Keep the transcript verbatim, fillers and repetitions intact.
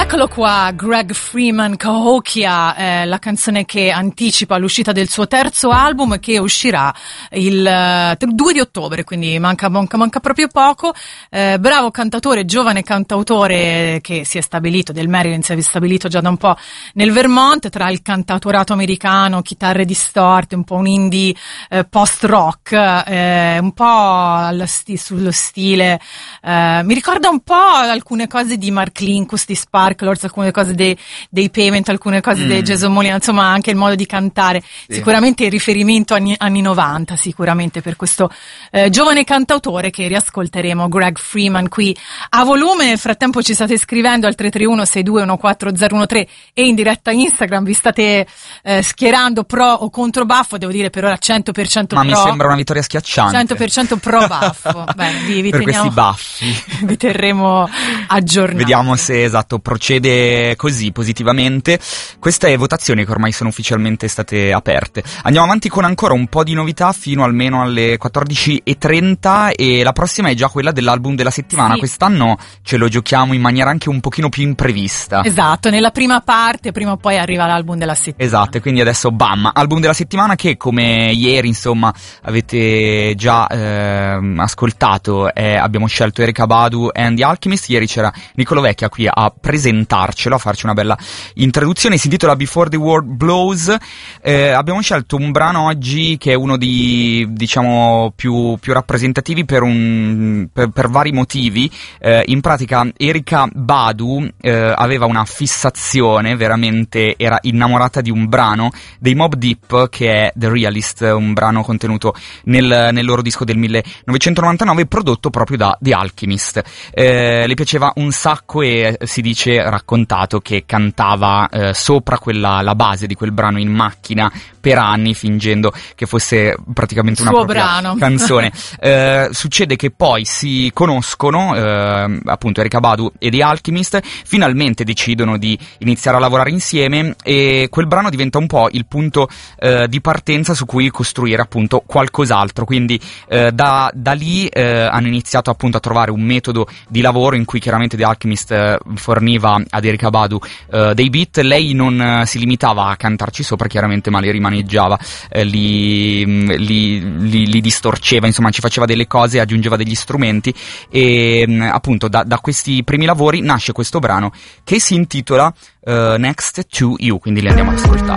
Eccolo qua, Greg Freeman, Cahokia, eh, la canzone che anticipa l'uscita del suo terzo album, che uscirà il eh, due di ottobre, quindi manca, manca, manca proprio poco. Eh, bravo cantautore, giovane cantautore che si è stabilito, del Maryland si è stabilito già da un po' nel Vermont, tra il cantautorato americano, chitarre distorte, un po' un indie eh, post-rock, eh, un po' allo sti- sullo stile, eh, mi ricorda un po' alcune cose di Mark Linkous, di Sparklers, alcune cose dei, dei Pavement, alcune cose mm. dei Jason Molina, insomma anche il modo di cantare, sì. Sicuramente il riferimento anni, anni novanta, sicuramente per questo eh, giovane cantautore che riascolteremo, Greg Freeman, qui a volume. Nel frattempo ci state scrivendo al tre tre uno sei due uno quattro zero uno tre e in diretta Instagram vi state eh, schierando pro o contro Baffo. Devo dire per ora cento per cento ma pro. Ma mi sembra una vittoria schiacciante. cento per cento pro Baffo. Bene, vi, vi per teniamo, questi baffi. Vi terremo aggiornati. Vediamo se esatto procede così positivamente. Queste votazioni che ormai sono ufficialmente state aperte. Andiamo avanti con ancora un po' di novità fino almeno alle quattordici e trenta e la prossima è già quella dell'album della settimana. Sì. Quest'anno ce lo giochiamo in maniera anche un pochino più imprevista. Esatto, nella prima parte prima o poi arriva l'album della settimana. Esatto, e quindi adesso bam, album della settimana che come ieri insomma avete già eh, ascoltato, eh, abbiamo scelto Erykah Badu and the Alchemist. Ieri c'era Niccolò Vecchia qui a presentarcelo, a farci una bella introduzione. Si intitola Before the World Blows. Eh, abbiamo scelto un brano oggi che è uno di, diciamo, più, più rappresentativi per, un, per, per vari motivi. Eh, in pratica Erykah Badu eh, aveva una fissazione, veramente era innamorata di un brano dei Mobb Deep che è The Realist, un brano contenuto nel, nel loro disco del millenovecentonovantanove prodotto proprio da The Alchemist. Eh, le piaceva un sacco e si dice, raccontato, che cantava eh, sopra quella, la base di quel brano in macchina per anni fingendo che fosse praticamente una suo propria brano. canzone. Eh, succede che poi si conoscono eh, appunto Erykah Badu e The Alchemist, finalmente decidono di iniziare a lavorare insieme e quel brano diventa un po' il punto eh, di partenza su cui costruire appunto qualcos'altro. Quindi eh, da, da lì eh, hanno iniziato appunto a trovare un metodo di lavoro in cui chiaramente The Alchemist eh, forniva ad Erykah Badu eh, dei beat, lei non eh, si limitava a cantarci sopra chiaramente, ma li rimaneggiava, eh, li, li, li, li distorceva, insomma ci faceva delle cose, aggiungeva degli strumenti e mh, appunto da, da questi primi lavori nasce questo brano che si intitola uh, Next to You, quindi li andiamo ad ascoltare.